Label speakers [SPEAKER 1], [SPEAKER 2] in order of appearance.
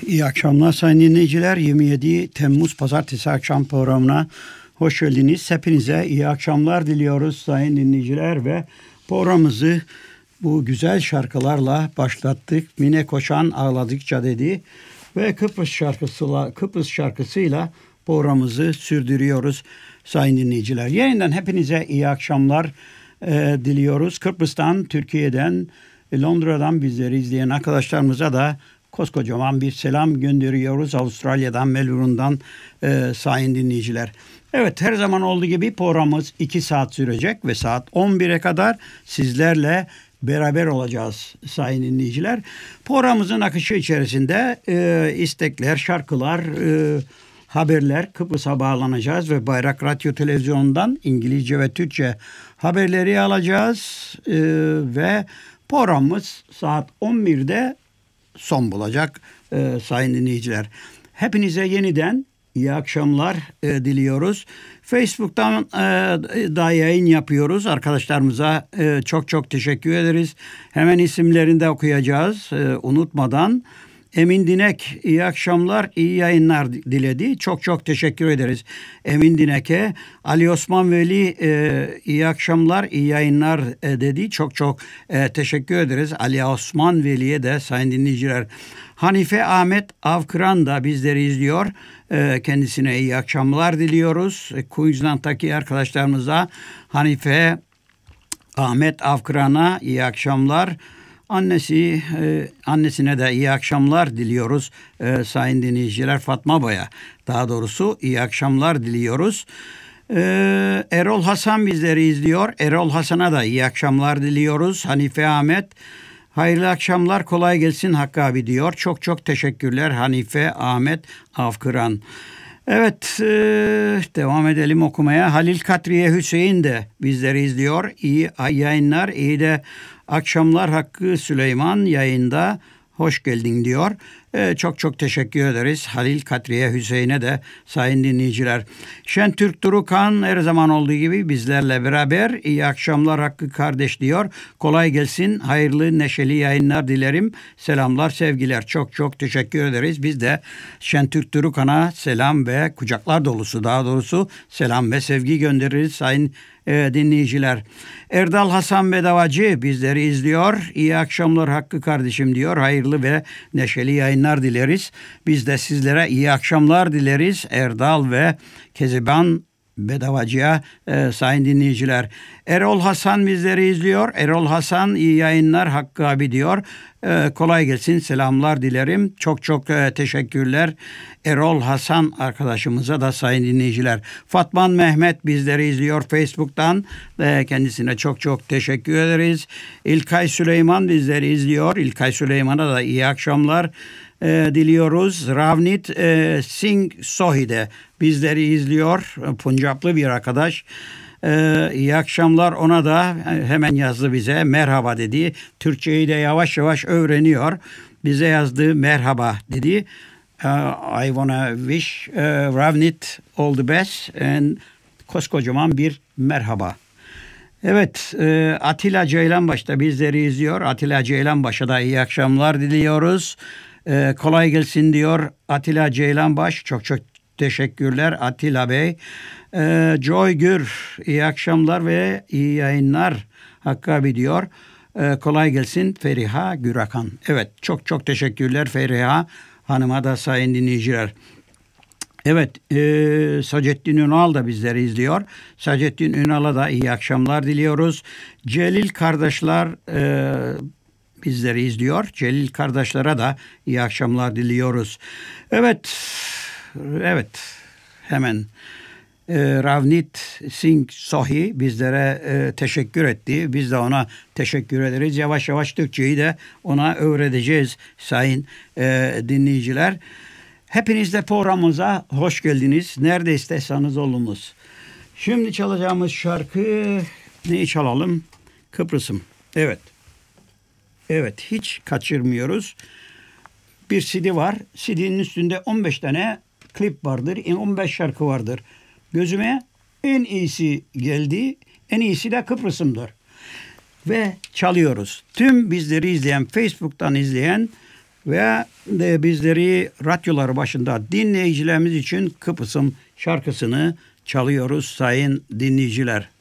[SPEAKER 1] İyi akşamlar sayın dinleyiciler. 27 Temmuz Pazartesi akşam programına hoş geldiniz. Hepinize iyi akşamlar diliyoruz sayın dinleyiciler ve programımızı bu güzel şarkılarla başlattık. Mine Koçan ağladıkça dedi ve Kıbrıs şarkısıyla programımızı sürdürüyoruz sayın dinleyiciler. Yeniden hepinize iyi akşamlar diliyoruz. Kıbrıs'tan, Türkiye'den, Londra'dan bizleri izleyen arkadaşlarımıza da koskocaman bir selam gönderiyoruz Avustralya'dan, Melbourne'dan sayın dinleyiciler. Evet, her zaman olduğu gibi programımız 2 saat sürecek ve saat 11'e kadar sizlerle beraber olacağız sayın dinleyiciler. Programımızın akışı içerisinde istekler, şarkılar, haberler, Kıbrıs'a bağlanacağız ve Bayrak Radyo Televizyonu'ndan İngilizce ve Türkçe haberleri alacağız ve programımız saat 11'de son bulacak sayın dinleyiciler. Hepinize yeniden iyi akşamlar diliyoruz. Facebook'tan da yayın yapıyoruz. Arkadaşlarımıza çok teşekkür ederiz. Hemen isimlerini de okuyacağız unutmadan. Emin Dinek iyi akşamlar, iyi yayınlar diledi. Çok teşekkür ederiz Emin Dinek'e. Ali Osman Veli iyi akşamlar, iyi yayınlar dedi. Çok teşekkür ederiz Ali Osman Veli'ye de sayın dinleyiciler. Hanife Ahmet Avkıran da bizleri izliyor. Kendisine iyi akşamlar diliyoruz. Queensland'daki arkadaşlarımıza Hanife Ahmet Avkıran'a iyi akşamlar. Annesine de iyi akşamlar diliyoruz sayın dinleyiciler. Fatma Bey'e daha doğrusu iyi akşamlar diliyoruz. Erol Hasan bizleri izliyor. Erol Hasan'a da iyi akşamlar diliyoruz. Hanife Ahmet hayırlı akşamlar, kolay gelsin Hakkı abi diyor. Çok teşekkürler Hanife Ahmet Avkıran. Evet, devam edelim okumaya. Halil Katriye Hüseyin de bizleri izliyor. İyi yayınlar, iyi de akşamlar Hakkı Süleyman yayında hoş geldin diyor. Çok teşekkür ederiz Halil Katriye Hüseyin'e de sayın dinleyiciler. Şentürk Durukan her zaman olduğu gibi bizlerle beraber iyi akşamlar Hakkı kardeş diyor. Kolay gelsin, hayırlı neşeli yayınlar dilerim. Selamlar, sevgiler. Çok teşekkür ederiz. Biz de Şentürk Durukan'a selam ve kucaklar dolusu daha doğrusu selam ve sevgi göndeririz sayın dinleyiciler. Erdal Hasan Bedavacı bizleri izliyor. İyi akşamlar Hakkı kardeşim diyor. Hayırlı ve neşeli yayınlar dileriz. Biz de sizlere iyi akşamlar dileriz. Erdal ve Keziban Bedavacı'ya sayın dinleyiciler. Erol Hasan bizleri izliyor. Erol Hasan iyi yayınlar Hakkı abi diyor. Kolay gelsin, selamlar dilerim. Çok teşekkürler Erol Hasan arkadaşımıza da sayın dinleyiciler. Fatman Mehmet bizleri izliyor Facebook'tan. Kendisine çok teşekkür ederiz. İlkay Süleyman bizleri izliyor. İlkay Süleyman'a da iyi akşamlar diliyoruz. Ravnit Singh Sohi de bizleri izliyor. Puncaplı bir arkadaş. İyi akşamlar ona da hemen yazdı bize. Merhaba dedi. Türkçeyi de yavaş öğreniyor. Bize yazdı merhaba dedi. I wanna wish Ravnit all the best and koskocaman bir merhaba. Evet, Atilla Ceylanbaş da bizleri izliyor. Atilla Ceylanbaş'a da iyi akşamlar diliyoruz. Kolay gelsin diyor Atilla Ceylanbaş. Çok teşekkürler Atilla Bey. Joy Gür iyi akşamlar ve iyi yayınlar Hakkı abi diyor. Kolay gelsin Feriha Gürakan. Evet, çok teşekkürler Feriha hanıma da sayın dinleyiciler. Evet, Sacettin Ünal da bizleri izliyor. Sacettin Ünal'a da iyi akşamlar diliyoruz. Celil kardeşler bizleri izliyor. Celil kardeşlere de iyi akşamlar diliyoruz. Evet, hemen Ravnit Singh Sohi bizlere teşekkür etti. Biz de ona teşekkür ederiz. Yavaş Türkçeyi de ona öğreteceğiz sayın dinleyiciler. Hepiniz de programımıza hoş geldiniz. Nerede isterseniz olunuz. Şimdi çalacağımız şarkı neyi çalalım? Kıbrıs'ım. Evet, hiç kaçırmıyoruz. Bir CD var. CD'nin üstünde 15 tane klip vardır. 15 şarkı vardır. Gözüme en iyisi geldi. En iyisi de Kıbrıs'ımdır. Ve çalıyoruz. Tüm bizleri izleyen, Facebook'tan izleyen Ve bizleri radyolar başında dinleyicilerimiz için Kıbrıs'ım şarkısını çalıyoruz sayın dinleyiciler.